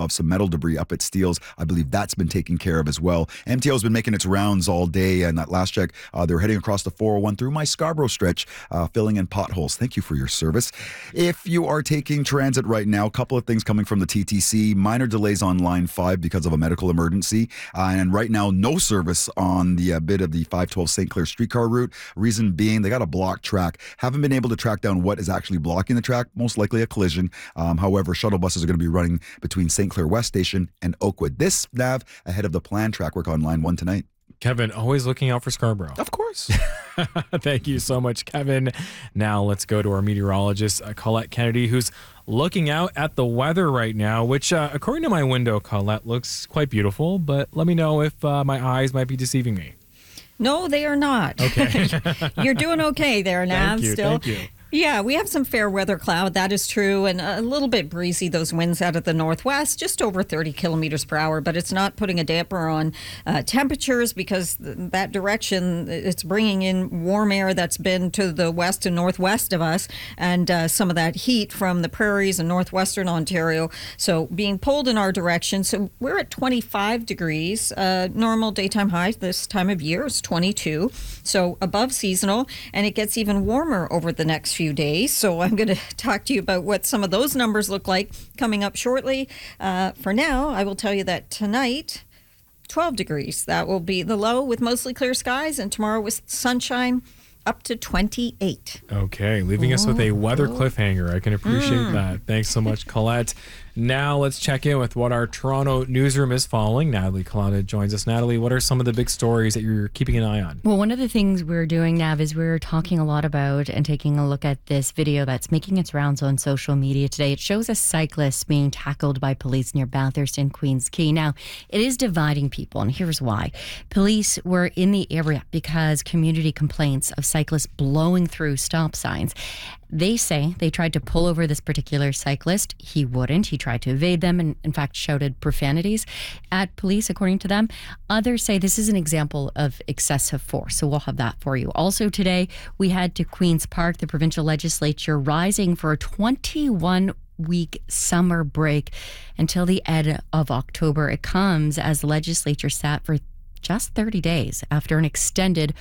of some metal debris up at Steeles. I believe that's been taken care of as well. MTO has been making its rounds all day, and that last check, they're heading across the 401 through my Scarborough stretch, filling in potholes. Thank you for your service. If you are taking transit right now, a couple of things coming from the TTC. Minor delays on Line 5 because of a medical emergency. And right now, no service on the bit of the 512 St. Clair streetcar route. Reason being, they got a blocked track. Haven't been able to track down what is actually blocking the track. Most likely a collision. However, shuttle buses are going to be running between St. Clair West Station and Oakwood. This, Nav, ahead of the planned track work on Line 1 tonight. Kevin, always looking out for Scarborough. Of course. Thank you so much, Kevin. Now let's go to our meteorologist, Colette Kennedy, who's looking out at the weather right now, which, according to my window, Colette, looks quite beautiful. But let me know if my eyes might be deceiving me. No, they are not. Okay. You're doing okay there, Nav. Thank you. Yeah, we have some fair weather cloud. That is true. And a little bit breezy, those winds out of the northwest, just over 30 kilometers per hour. But it's not putting a damper on temperatures because that direction, it's bringing in warm air that's been to the west and northwest of us and some of that heat from the prairies and northwestern Ontario. So being pulled in our direction. So we're at 25 degrees. Normal daytime high this time of year is 22. So above seasonal. And it gets even warmer over the next few days. So I'm going to talk to you about what some of those numbers look like coming up shortly. For now, I will tell you that tonight, 12 degrees. That will be the low with mostly clear skies, and tomorrow with sunshine up to 28. Okay, leaving us with a weather cliffhanger. I can appreciate that. Thanks so much, Colette. Now let's check in with what our Toronto newsroom is following. Natalie Collada joins us. Natalie, what are some of the big stories that you're keeping an eye on? Well, one of the things we're doing, Nav, is we're talking a lot about and taking a look at this video that's making its rounds on social media today. It shows a cyclist being tackled by police near Bathurst and Queens Quay. Now, it is dividing people, and here's why. Police were in the area because community complaints of cyclists blowing through stop signs. They say they tried to pull over this particular cyclist. He wouldn't. He tried to evade them and, in fact, shouted profanities at police, according to them. Others say this is an example of excessive force, so we'll have that for you. Also today, we head to Queen's Park, the provincial legislature rising for a 21-week summer break until the end of October. It comes as the legislature sat for just 30 days after an extended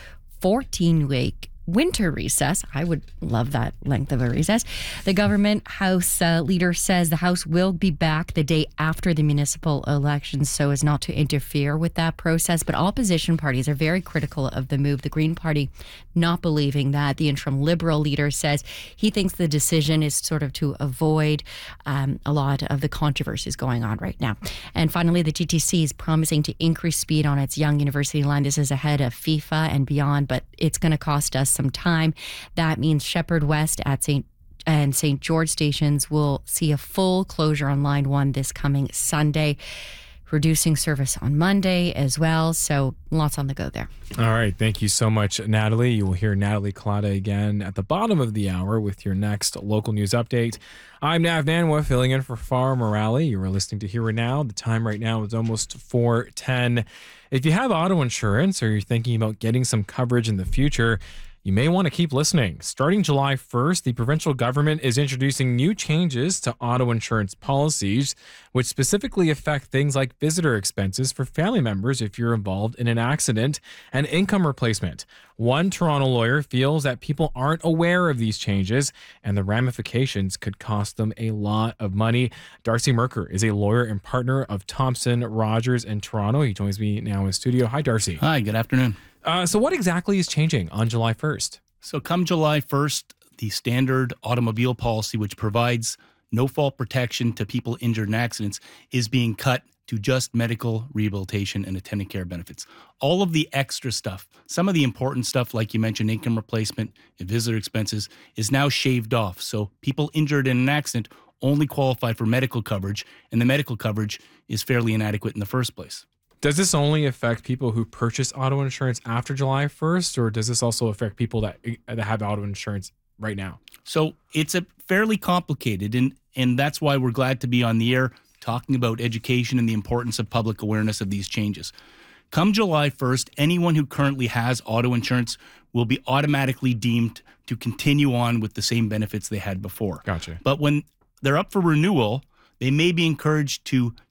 14-week winter recess. I would love that length of a recess. The government House leader says the House will be back the day after the municipal elections so as not to interfere with that process. But opposition parties are very critical of the move. The Green Party not believing that. The interim Liberal leader says he thinks the decision is sort of to avoid a lot of the controversies going on right now. And finally, the TTC is promising to increase speed on its Yonge University line. This is ahead of FIFA and beyond, but it's going to cost us some time. That means Shepherd West at St. George stations will see a full closure on Line 1 this coming Sunday, reducing service on Monday as well. So lots on the go there. All right. Thank you so much, Natalie. You will hear Natalie Collada again at the bottom of the hour with your next local news update. I'm Nav Nanwa, filling in for Farah Morale. You are listening to Here and Now. The time right now is almost 4:10. If you have auto insurance or you're thinking about getting some coverage in the future, you may want to keep listening. Starting July 1st, the provincial government is introducing new changes to auto insurance policies, which specifically affect things like visitor expenses for family members if you're involved in an accident and income replacement. One Toronto lawyer feels that people aren't aware of these changes and the ramifications could cost them a lot of money. Darcy Merker is a lawyer and partner of Thompson Rogers in Toronto. He joins me now in studio. Hi, Darcy. Hi, good afternoon. So what exactly is changing on July 1st? So come July 1st, the standard automobile policy, which provides no-fault protection to people injured in accidents, is being cut to just medical rehabilitation and attendant care benefits. All of the extra stuff, some of the important stuff, like you mentioned, income replacement and visitor expenses, is now shaved off. So people injured in an accident only qualify for medical coverage, and the medical coverage is fairly inadequate in the first place. Does this only affect people who purchase auto insurance after July 1st, or does this also affect people that have auto insurance right now? So it's a fairly complicated, and that's why we're glad to be on the air talking about education and the importance of public awareness of these changes. Come July 1st, anyone who currently has auto insurance will be automatically deemed to continue on with the same benefits they had before. Gotcha. But when they're up for renewal, they may be encouraged to